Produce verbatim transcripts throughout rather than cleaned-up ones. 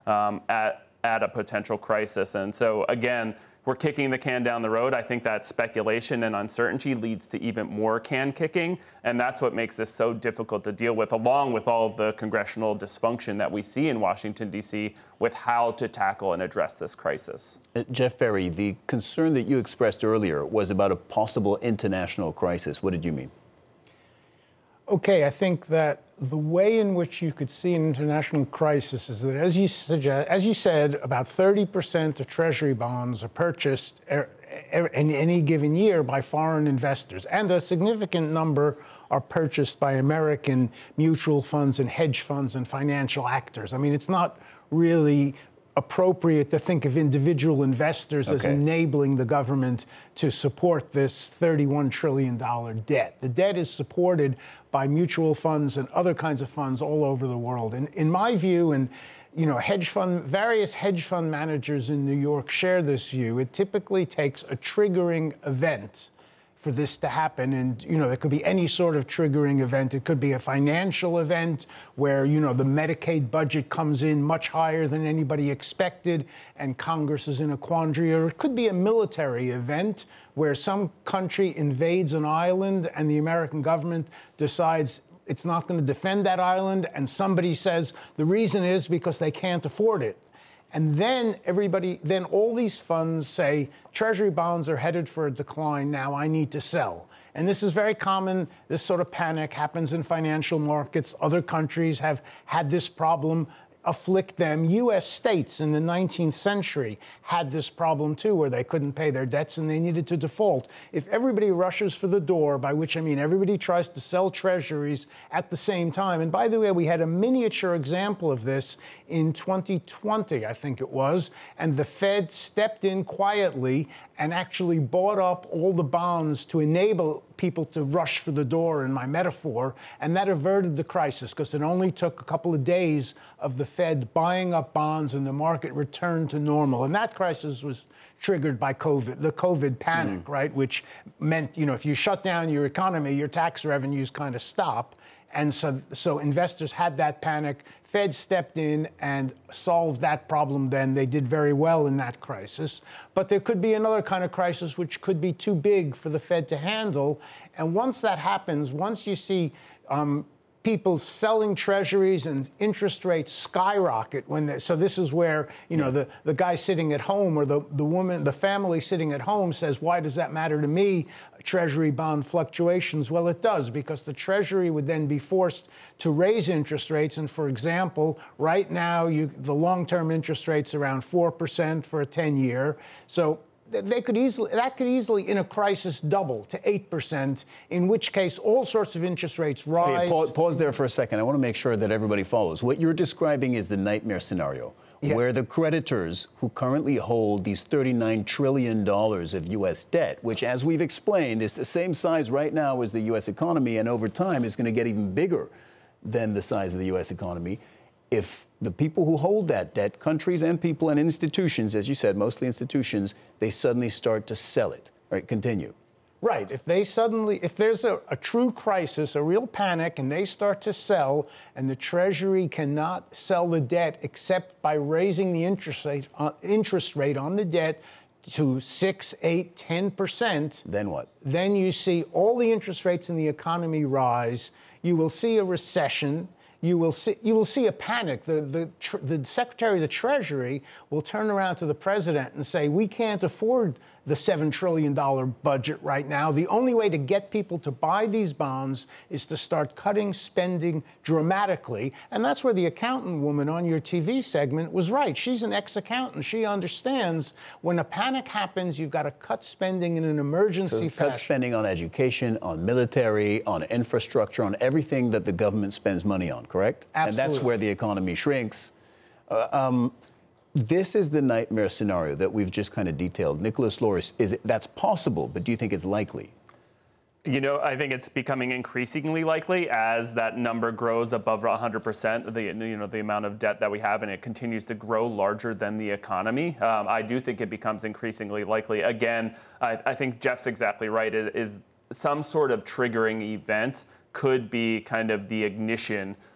um, at, at a potential crisis. And so, again, we're kicking the can down the road. I think that speculation and uncertainty leads to even more can kicking, and that's what makes this so difficult to deal with, along with all of the congressional dysfunction that we see in Washington, D C, with how to tackle and address this crisis. Uh, Jeff Ferry, the concern that you expressed earlier was about a possible international crisis. What did you mean? Okay, I think that the way in which you could see an international crisis is that, as you suggest, as you said, about thirty percent of Treasury bonds are purchased er, er, in any given year by foreign investors, and a significant number are purchased by American mutual funds and hedge funds and financial actors. I mean, it's not really appropriate to think of individual investors okay. as enabling the government to support this thirty-one trillion dollars debt. The debt is supported by mutual funds and other kinds of funds all over the world. And in my view, and you know, hedge fund, various hedge fund managers in New York share this view, it typically takes a triggering event for this to happen. And, you know, there could be any sort of triggering event. It could be a financial event where, you know, the Medicaid budget comes in much higher than anybody expected and Congress is in a quandary. Or it could be a military event where some country invades an island and the American government decides it's not going to defend that island. And somebody says the reason is because they can't afford it. And then everybody, then all these funds say, Treasury bonds are headed for a decline now, I need to sell. And this is very common. This sort of panic happens in financial markets. Other countries have had this problem afflict them. U S states in the nineteenth century had this problem too, where they couldn't pay their debts and they needed to default. If everybody rushes for the door, by which I mean everybody tries to sell treasuries at the same time, and by the way, we had a miniature example of this in twenty twenty, I think it was, and the Fed stepped in quietly and actually bought up all the bonds to enable people to rush for the door, in my metaphor, and that averted the crisis because it only took a couple of days of the Fed buying up bonds and the market returned to normal. And that crisis was triggered by COVID, the COVID panic, mm. right? Which meant, you know, if you shut down your economy, your tax revenues kind of stop. And so, so investors had that panic. Fed stepped in and solved that problem then. They did very well in that crisis. But there could be another kind of crisis which could be too big for the Fed to handle. And once that happens, once you see um, people selling treasuries and interest rates skyrocket when they, so this is where, you know, the, the guy sitting at home or the, the woman, the family sitting at home says, why does that matter to me? Treasury bond fluctuations. Well, it does, because the Treasury would then be forced to raise interest rates. And for example, right now, you, the long-term interest rate's around four percent for a ten year. So they could easily, that could easily, in a crisis, double to eight percent, in which case all sorts of interest rates rise. Hey, pause, pause there for a second. I want to make sure that everybody follows. What you're describing is the nightmare scenario, yeah. where the creditors who currently hold these thirty-nine trillion dollars of U S debt, which, as we've explained, is the same size right now as the U S economy, and over time is going to get even bigger than the size of the U S economy. If the people who hold that debt, countries and people and institutions, as you said, mostly institutions, they suddenly start to sell it. All right, continue. Right. If they suddenly, if there's a, a true crisis, a real panic, and they start to sell, and the Treasury cannot sell the debt except by raising the interest rate, uh, interest rate on the debt to six, eight, ten percent. Then what? Then you see all the interest rates in the economy rise. You will see a recession. You will see, you will see a panic. The, the, tr the Secretary of the Treasury will turn around to the president and say, we can't afford the seven trillion dollar budget right now. The only way to get people to buy these bonds is to start cutting spending dramatically. And that's where the accountant woman on your T V segment was right. She's an ex-accountant. She understands when a panic happens, you've got to cut spending in an emergency so fashion. Cut spending on education, on military, on infrastructure, on everything that the government spends money on, correct? Absolutely. And that's where the economy shrinks. Uh, um, This is the nightmare scenario that we've just kind of detailed. Nicholas Loris, is it, that's possible, but do you think it's likely? You know, I think it's becoming increasingly likely as that number grows above one hundred percent, the, you know, the amount of debt that we have, and it continues to grow larger than the economy. Um, I do think it becomes increasingly likely. Again, I, I think Jeff's exactly right. It is some sort of triggering event could be kind of the ignition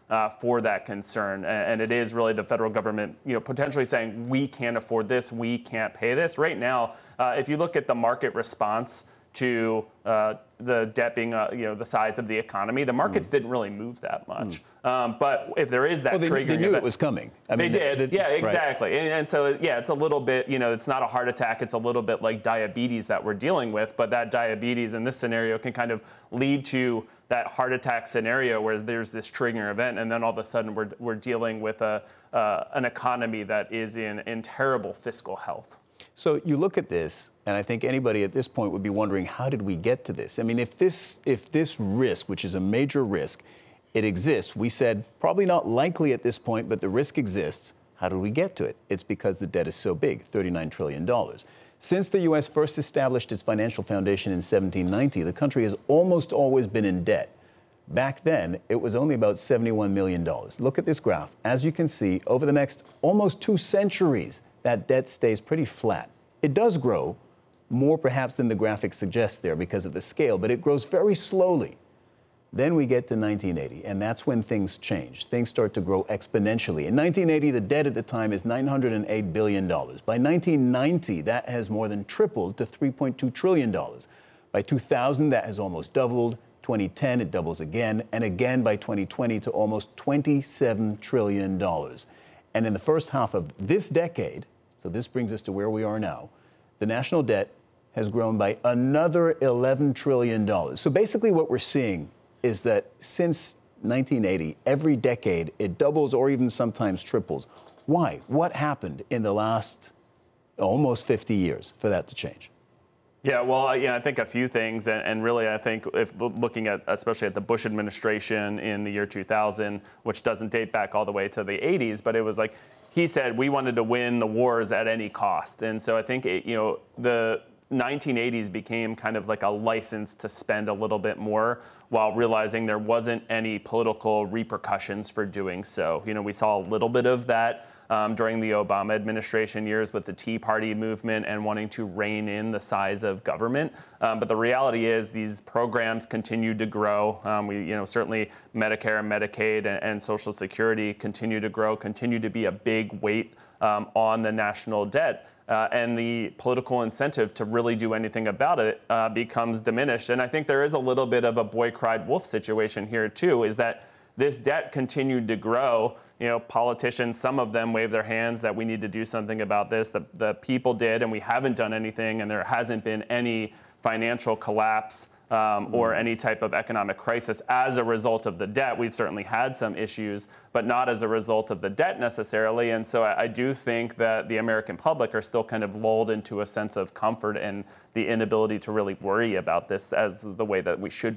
uh, for that concern. And, and it is really the federal government, you know, potentially saying we can't afford this, we can't pay this. Right now, uh, if you look at the market response to uh, the debt being, uh, you know, the size of the economy, the markets mm. didn't really move that much. Mm. Um, but if there is that well, they, triggering they knew event, it was coming. I they mean, did, the, the, yeah, exactly. Right. And, and so, yeah, it's a little bit, you know, it's not a heart attack. It's a little bit like diabetes that we're dealing with. But that diabetes in this scenario can kind of lead to that heart attack scenario where there's this triggering event, and then all of a sudden we're we're dealing with a uh, an economy that is in in terrible fiscal health. So you look at this, and I think anybody at this point would be wondering, how did we get to this? I mean, if this if this risk, which is a major risk, it exists, we said probably not likely at this point, but the risk exists. How did we get to it? It's because the debt is so big, thirty-nine trillion dollars. Since the U S first established its financial foundation in seventeen ninety, the country has almost always been in debt. Back then, it was only about seventy-one million dollars. Look at this graph. As you can see, over the next almost two centuries, that debt stays pretty flat. It does grow, more perhaps than the graphic suggests there because of the scale, but it grows very slowly. Then we get to nineteen eighty, and that's when things change. Things start to grow exponentially. In nineteen eighty, the debt at the time is nine hundred eight billion dollars. By nineteen ninety, that has more than tripled to three point two trillion dollars. By two thousand, that has almost doubled. twenty ten, it doubles again, and again by twenty twenty to almost twenty-seven trillion dollars. And in the first half of this decade, so this brings us to where we are now, the national debt has grown by another eleven trillion dollars. So basically what we're seeing is that since nineteen eighty, every decade, it doubles or even sometimes triples. Why? What happened in the last almost fifty years for that to change? Yeah, well, yeah, I think a few things, and, and really, I think if looking at, especially at the Bush administration in the year two thousand, which doesn't date back all the way to the eighties, but it was like he said we wanted to win the wars at any cost, and so I think it, you know the nineteen eighties became kind of like a license to spend a little bit more, while realizing there wasn't any political repercussions for doing so. You know, we saw a little bit of that um, during the Obama administration years with the Tea Party movement and wanting to rein in the size of government. Um, but the reality is these programs continued to grow. Um, we, you know, certainly Medicare and Medicaid and, and Social Security continue to grow, continue to be a big weight um, on the national debt. Uh, and the political incentive to really do anything about it uh, becomes diminished. And I think there is a little bit of a boy cried wolf situation here, too, is that this debt continued to grow. You know, politicians, some of them wave their hands that we need to do something about this. The, the people did, and we haven't done anything, and there hasn't been any financial collapse Um, or any type of economic crisis as a result of the debt. We've certainly had some issues, but not as a result of the debt necessarily. And so I, I do think that the American public are still kind of lulled into a sense of comfort and the inability to really worry about this as the way that we should